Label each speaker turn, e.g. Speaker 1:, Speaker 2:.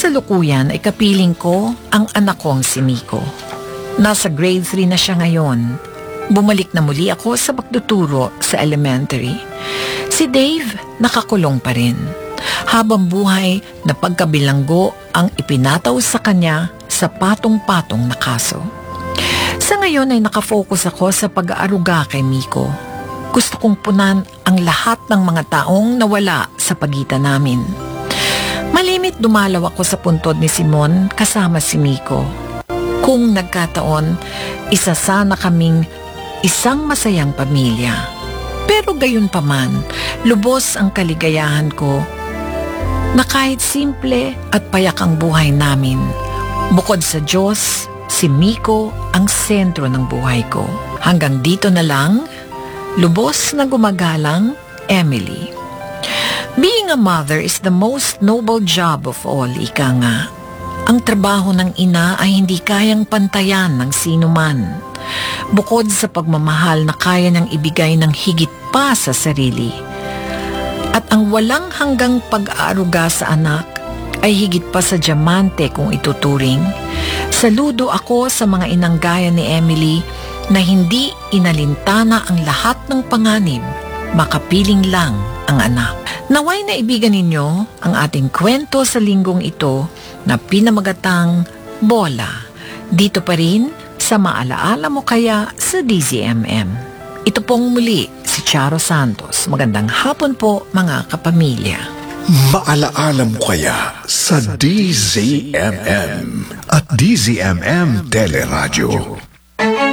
Speaker 1: kasalukuyan ay kapiling ko ang anak kong si Miko. Nasa grade 3 na siya ngayon. Bumalik na muli ako sa pagtuturo sa elementary. Si Dave nakakulong pa rin. Habang buhay na pagkabilanggo ang ipinataw sa kanya sa patong-patong na kaso. Sa ngayon ay nakafocus ako sa pag-aaruga kay Miko. Gusto kong punan ang lahat ng mga taong nawala sa pagitan namin. Malimit dumalaw ako sa puntod ni Simon kasama si Miko. Kung nagkataon, isa sana kaming isang masayang pamilya. Pero gayon pa man, lubos ang kaligayahan ko na kahit simple at payak ang buhay namin. Bukod sa Diyos, si Miko ang sentro ng buhay ko. Hanggang dito na lang, lubos na gumagalang, Emily. Being a mother is the most noble job of all, ika nga. Ang trabaho ng ina ay hindi kayang pantayan ng sino man. Bukod sa pagmamahal na kaya niyang ibigay ng higit pa sa sarili. At ang walang hanggang pag-aaruga sa anak ay higit pa sa diamante kung ituturing. Saludo ako sa mga inang gaya ni Emily na hindi inalintana ang lahat ng panganib, makapiling lang ang anak. Naway na ibigan ninyo ang ating kwento sa linggong ito na pinamagatang Bola. Dito pa rin sa Maalaala Mo Kaya sa DZMM. Ito pong muli si Charo Santos. Magandang hapon po mga kapamilya.
Speaker 2: Maalaala Mo Kaya sa DZMM at DZMM Teleradyo.